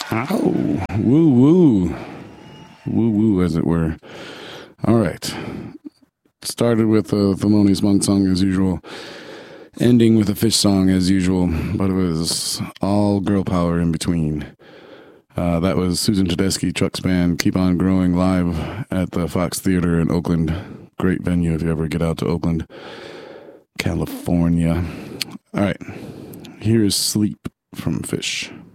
Ow. Woo woo. Woo woo, as it were. All right. Started with a Thelonious Monk song as usual. Ending with a Fish song as usual. But it was all girl power in between. That was Susan Tedeschi, Trucks Band, Keep On Growing, live at the Fox Theater in Oakland. Great venue if you ever get out to Oakland, California. All right. Here is Sleep from Fish.